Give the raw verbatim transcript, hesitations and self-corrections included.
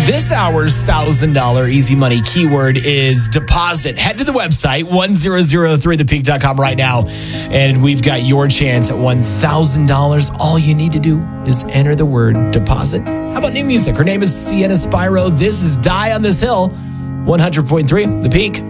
This hour's one thousand dollars easy money keyword is deposit. Head to the website, one thousand three the peak dot com right now, and we've got your chance at one thousand dollars. All you need to do is enter the word deposit. How about new music? Her name is Sienna Spyro. This is Die on This Hill, one hundred point three The Peak.